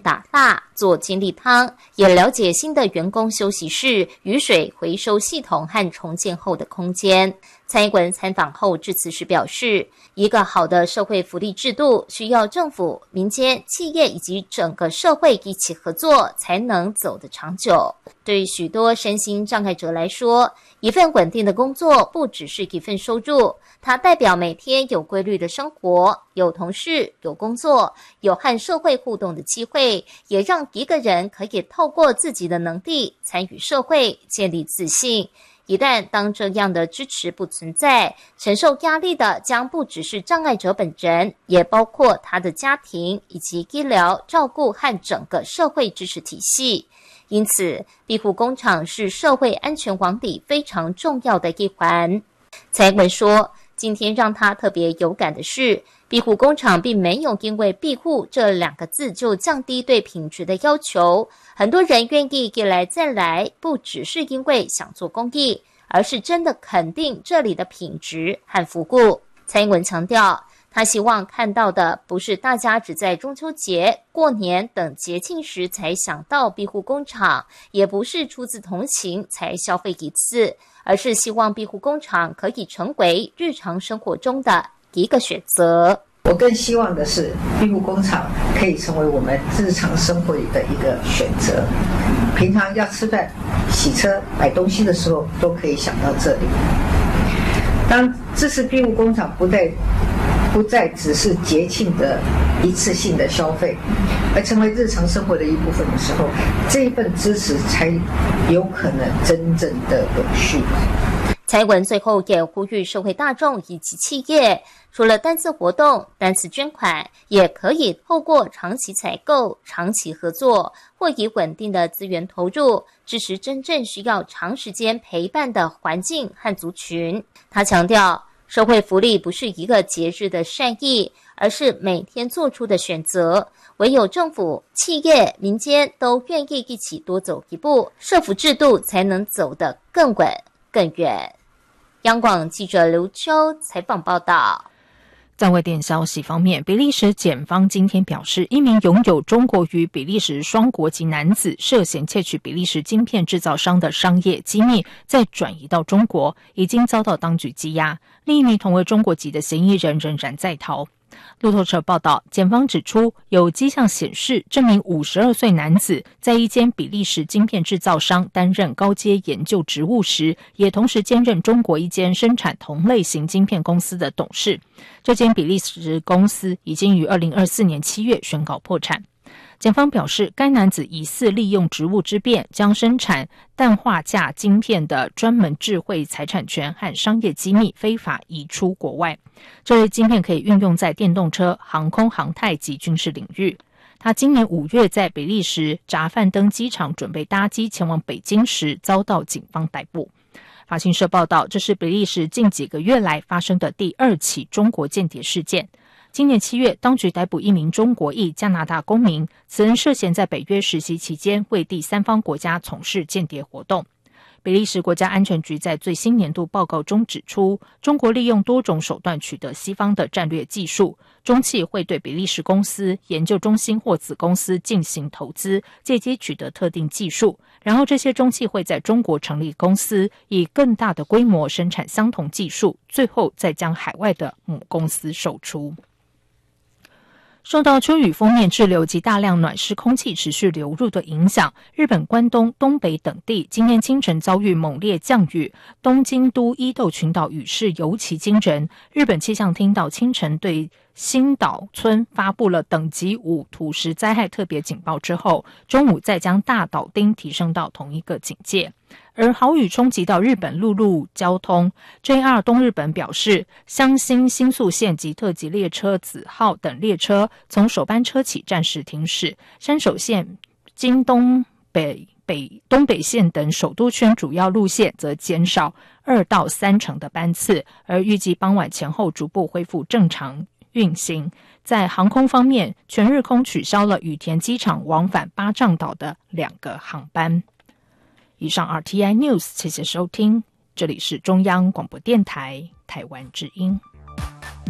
打蜡、做精力汤，也了解新的员工休息室、雨水回收系统和重建后的空间。蔡英文参访后致辞时表示，一个好的社会福利制度需要政府、民间、企业以及整个社会一起合作，才能走得长久。对于许多身心障碍者来说，一份稳定的工作不只是一份收入，它代表每天有规律的生活，有同事，有工作，有和社会互动的机会，也让一个人可以透过自己的能力参与社会，建立自信。一旦当这样的支持不存在，承受压力的将不只是障碍者本人，也包括他的家庭以及医疗照顾和整个社会支持体系。因此，庇护工厂是社会安全网里非常重要的一环。蔡英文说，今天让他特别有感的是，庇护工厂并没有因为庇护这2个字就降低对品质的要求。很多人愿意一来再来，不只是因为想做公益，而是真的肯定这里的品质和服务。蔡英文强调，他希望看到的不是大家只在中秋节、过年等节庆时才想到庇护工厂，也不是出自同情才消费一次，而是希望庇护工厂可以成为日常生活中的一个选择。 我更希望的是，庇护工厂可以成为我们日常生活里的一个选择。平常要吃饭、洗车、买东西的时候，都可以想到这里。当支持庇护工厂不再只是节庆的一次性的消费，而成为日常生活的一部分的时候，这一份支持才有可能真正的永续。 蔡英文最后也呼吁社会大众以及企业，除了单次活动、单次捐款，也可以透过长期采购、长期合作，或以稳定的资源投入，支持真正需要长时间陪伴的环境和族群。他强调，社会福利不是一个节日的善意，而是每天做出的选择。唯有政府、企业、民间都愿意一起多走一步，社福制度才能走得更稳、更远。央广记者刘秋采访报道。 在外电消息方面，比利时检方今天表示，一名拥有中国与比利时双国籍男子涉嫌窃取比利时晶片制造商的商业机密，再转移到中国，已经遭到当局羁押。另一名同为中国籍的嫌疑人仍然在逃。路透社报道，检方指出，有迹象显示，这名52岁男子在一间比利时晶片制造商担任高阶研究职务时，也同时兼任中国一间生产同类型晶片公司的董事。这间比利时公司已经于2024年7月宣告破产。检方表示，该男子疑似利用职务之便，将生产氮化镓晶片的专门智慧财产权和商业机密非法移出国外。这类晶片可以运用在电动车、航空航太及军事领域。他今年5月在比利时扎范登机场准备搭机前往北京时，遭到警方逮捕。法新社报道，这是比利时近几个月来发生的第2起中国间谍事件。今年7月，当局逮捕一名中国裔加拿大公民，此人涉嫌在北约实习期间为第三方国家从事间谍活动。比利时国家安全局在最新年度报告中指出，中国利用多种手段取得西方的战略技术，中企会对比利时公司、研究中心或子公司进行投资，借机取得特定技术，然后这些中企会在中国成立公司，以更大的规模生产相同技术，最后再将海外的母公司售出。受到秋雨锋面滞留及大量暖湿空气持续流入的影响，日本关东、东北等地今天清晨遭遇猛烈降雨，东京都伊豆群岛雨势尤其惊人。日本气象厅到清晨对新岛村发布了等级5土石灾害特别警报之后，中午再将大岛町提升到同一个警戒。而豪雨冲击到日本陆路交通 JR 东日本表示，香新新宿线及特急列车子号等列车从首班车起暂时停驶，山手线、京东北线等首都圈主要路线则减少2到3成的班次，而预计傍晚前后逐步恢复正常运行。在航空方面，全日空取消了羽田机场往返八丈岛的2个航班。以上 RTI News， 谢谢收听，这里是中央广播电台台湾之音。